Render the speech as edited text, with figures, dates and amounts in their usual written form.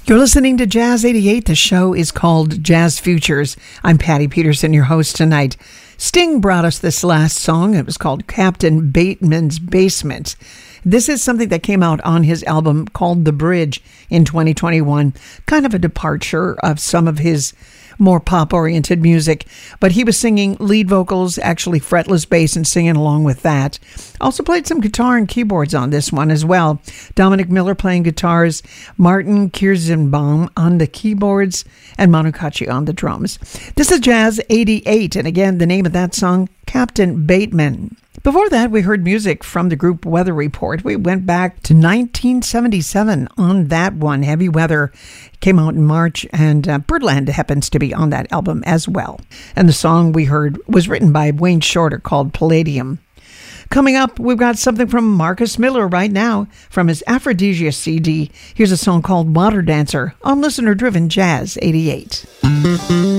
You're listening to Jazz 88. The show is called Jazz Futures. I'm Patty Peterson, your host tonight. Sting brought us this last song. It was called Captain Bateman's Basement. This is something that came out on his album called The Bridge in 2021. Kind of a departure of some of his more pop-oriented music, but he was singing lead vocals, actually fretless bass, and singing along with that. Also played some guitar and keyboards on this one as well. Dominic Miller playing guitars, Martin Kirzenbaum on the keyboards, and Manu Katché on the drums. This is Jazz 88, and again, the name of that song, Captain Bateman. Before that, we heard music from the group Weather Report. We went back to 1977 on that one. Heavy Weather came out in March, and Birdland happens to be on that album as well. And the song we heard was written by Wayne Shorter called Palladium. Coming up, we've got something from Marcus Miller right now from his Aphrodisia CD. Here's a song called Water Dancer on Listener Driven Jazz 88.